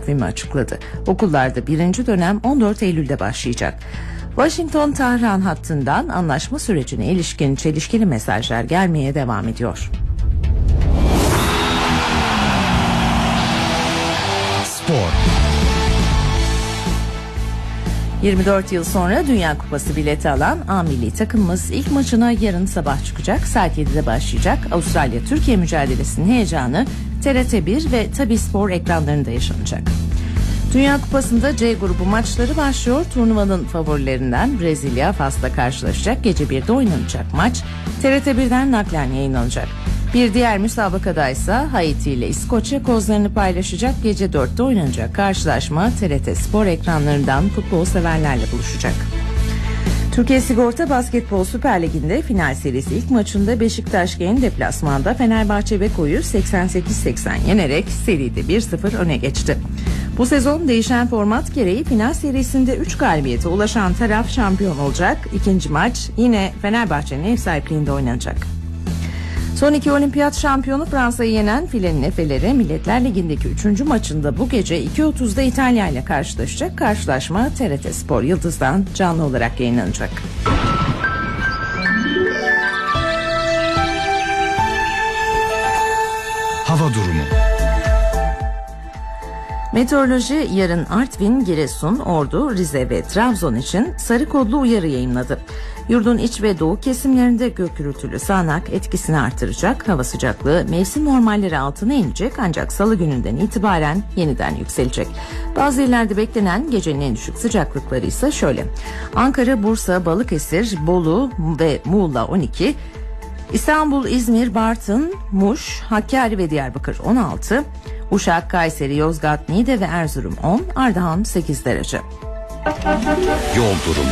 takvimi açıkladı. Okullarda 1. dönem 14 Eylül'de başlayacak. Washington-Tahran hattından anlaşma sürecine ilişkin çelişkili mesajlar gelmeye devam ediyor. Spor. 24 yıl sonra Dünya Kupası bileti alan A milli takımımız ilk maçına yarın sabah çıkacak. Saat 7'de başlayacak. Avustralya-Türkiye mücadelesinin heyecanı TRT1 ve Tabii Spor ekranlarında yaşanacak. Dünya Kupası'nda C grubu maçları başlıyor. Turnuvanın favorilerinden Brezilya Fas'la karşılaşacak. Gece 1'de oynanacak maç TRT1'den naklen yayınlanacak. Bir diğer müsabakada ise Haiti ile İskoçya kozlarını paylaşacak. Gece 4'te oynanacak karşılaşma TRT Spor ekranlarından futbol severlerle buluşacak. Türkiye Sigorta Basketbol Süper Ligi'nde final serisi ilk maçında Beşiktaş Gen deplasmanda Fenerbahçe Beko'yu 88-80 yenerek seride 1-0 öne geçti. Bu sezon değişen format gereği final serisinde 3 galibiyete ulaşan taraf şampiyon olacak. İkinci maç yine Fenerbahçe'nin ev sahipliğinde oynanacak. Son 2 olimpiyat şampiyonu Fransa'yı yenen filenin Efeleri Milletler Ligi'ndeki 3. maçında bu gece 2.30'da İtalya ile karşılaşacak. Karşılaşma TRT Spor Yıldız'dan canlı olarak yayınlanacak. Hava durumu. Meteoroloji yarın Artvin, Giresun, Ordu, Rize ve Trabzon için sarı kodlu uyarı yayınladı. Yurdun iç ve doğu kesimlerinde gök gürültülü sağanak etkisini artıracak. Hava sıcaklığı mevsim normalleri altına inecek ancak salı gününden itibaren yeniden yükselecek. Bazı illerde beklenen gecenin en düşük sıcaklıkları ise şöyle: Ankara, Bursa, Balıkesir, Bolu ve Muğla 12, İstanbul, İzmir, Bartın, Muş, Hakkari ve Diyarbakır 16, Uşak, Kayseri, Yozgat, Niğde ve Erzurum 10, Ardahan 8 derece. Yol durumu.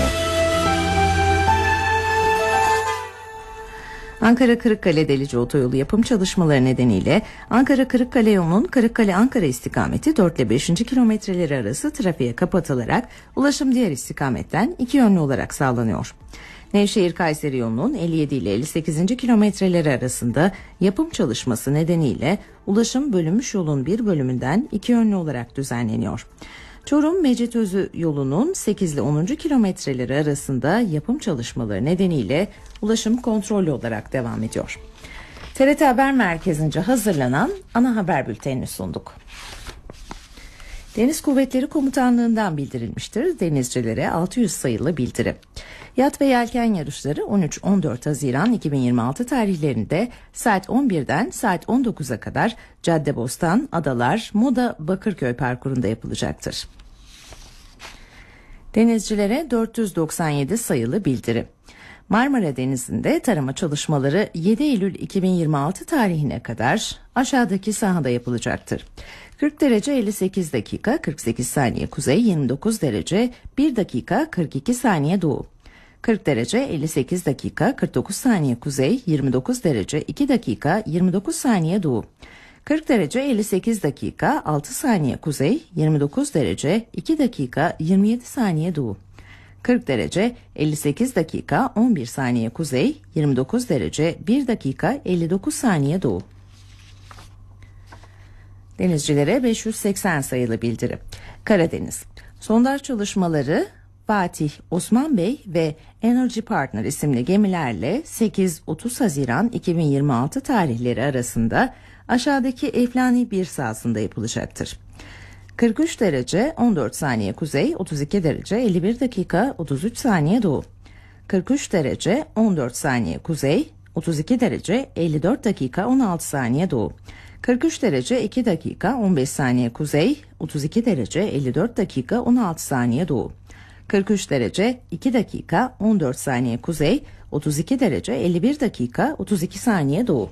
Ankara-Kırıkkale Delice Otoyolu yapım çalışmaları nedeniyle Ankara-Kırıkkale yolunun Kırıkkale-Ankara istikametı 4 ile 5. kilometreleri arası trafiğe kapatılarak ulaşım diğer istikametten iki yönlü olarak sağlanıyor. Nevşehir-Kayseri yolunun 57 ile 58. kilometreleri arasında yapım çalışması nedeniyle ulaşım bölünmüş yolun bir bölümünden iki yönlü olarak düzenleniyor. Çorum-Mecitözü yolunun 8 ile 10. kilometreleri arasında yapım çalışmaları nedeniyle ulaşım kontrollü olarak devam ediyor. TRT Haber Merkezi'nce hazırlanan ana haber bültenini sunduk. Deniz Kuvvetleri Komutanlığı'ndan bildirilmiştir denizcilere 600 sayılı bildiri. Yat ve yelken yarışları 13-14 Haziran 2026 tarihlerinde saat 11'den saat 19'a kadar Caddebostan, Adalar, Moda, Bakırköy parkurunda yapılacaktır. Denizcilere 497 sayılı bildiri. Marmara Denizi'nde tarama çalışmaları 7 Eylül 2026 tarihine kadar aşağıdaki sahada yapılacaktır. 40 derece 58 dakika 48 saniye kuzey, 29 derece 1 dakika 42 saniye doğu. 40 derece 58 dakika 49 saniye kuzey, 29 derece 2 dakika 29 saniye doğu. 40 derece 58 dakika 6 saniye kuzey, 29 derece 2 dakika 27 saniye doğu. 40 derece 58 dakika 11 saniye kuzey, 29 derece 1 dakika 59 saniye doğu. Denizcilere 580 sayılı bildiri. Karadeniz. Sondaj çalışmaları Fatih, Osman Bey ve Energy Partner isimli gemilerle 8-30 Haziran 2026 tarihleri arasında aşağıdaki Eflani 1 sahasında yapılacaktır. 43 derece 14 saniye kuzey, 32 derece 51 dakika 33 saniye doğu. 43 derece 14 saniye kuzey, 32 derece 54 dakika 16 saniye doğu. 43 derece 2 dakika 15 saniye kuzey, 32 derece 54 dakika 16 saniye doğu. 43 derece 2 dakika 14 saniye kuzey, 32 derece 51 dakika 32 saniye doğu.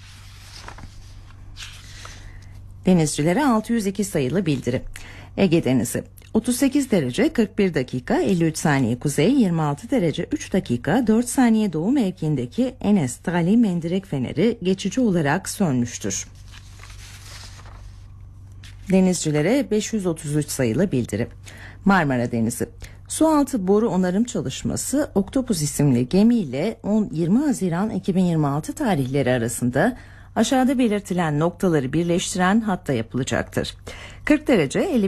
Denizcilere 602 sayılı bildiri. Ege Denizi. 38 derece 41 dakika 53 saniye kuzey, 26 derece 3 dakika 4 saniye doğu mevkiindeki Enes Tali Mendirek Feneri geçici olarak sönmüştür. Denizcilere 533 sayılı bildiri. Marmara Denizi. Sualtı boru onarım çalışması Oktopus isimli gemiyle 20 Haziran 2026 tarihleri arasında aşağıda belirtilen noktaları birleştiren hatta yapılacaktır. 40 derece